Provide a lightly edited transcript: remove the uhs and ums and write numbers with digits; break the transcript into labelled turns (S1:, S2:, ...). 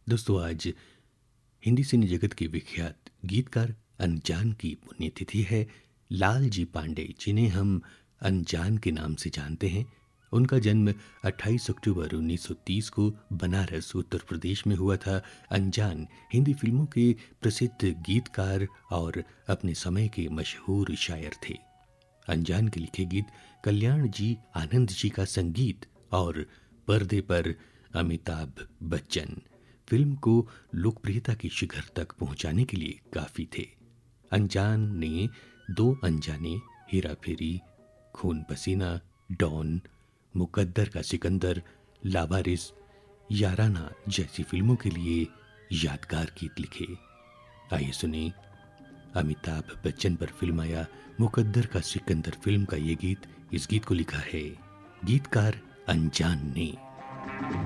S1: दोस्तों, आज हिंदी सिने जगत के विख्यात गीतकार अनजान की पुण्यतिथि है। लाल जी पांडे, जिन्हें हम अनजान के नाम से जानते हैं, उनका जन्म 28 अक्टूबर 1930 को बनारस, उत्तर प्रदेश में हुआ था। अनजान हिंदी फिल्मों के प्रसिद्ध गीतकार और अपने समय के मशहूर शायर थे। अनजान के लिखे गीत कल्याण जी आनंद जी का संगीत और पर्दे पर अमिताभ बच्चन फिल्म को लोकप्रियता की शिखर तक पहुंचाने के लिए काफी थे। अनजान ने दो अनजाने, हेरा फेरी, खून पसीना, डॉन, मुकद्दर का सिकंदर, लावारिस, याराना जैसी फिल्मों के लिए यादगार गीत लिखे। आइए सुने अमिताभ बच्चन पर फिल्माया मुकद्दर का सिकंदर फिल्म का ये गीत। इस गीत को लिखा है गीतकार अनजान ने।